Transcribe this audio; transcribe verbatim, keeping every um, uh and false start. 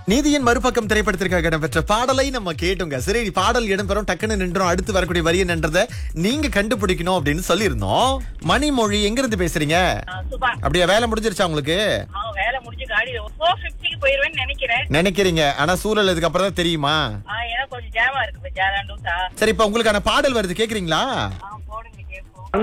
நீதியின் மறுபக்கம் திரைப்படத்திற்காக இடம்பெற்ற பாடலை நம்ம கேட்டோங்க. சரி, பாடல் இடம்பெறும், டக்குன்னு நின்றோம், அடுத்து வரக்கூடிய வரி என்னன்றதை நீங்க கண்டுபிடிக்கணும் அப்படின்னு சொல்லியிருந்தோம். மணிமொழி எங்க இருந்து பேசுறீங்க? அப்படியே வேலை முடிஞ்சிருச்சா உங்களுக்கு? வேலை முடிஞ்சு காடி ஃபோர் ஃபிஃப்டிக்கு போயிருவேன்னு நினைக்கிறேன். நினைக்கிறீங்க, ஆனா சூழல் இதுக்கு அப்புறம் தான் தெரியுமா? கொஞ்சம் ஜாமா இருக்கு. சரி, இப்ப உங்களுக்கான பாடல் வருது, கேக்குறீங்களா?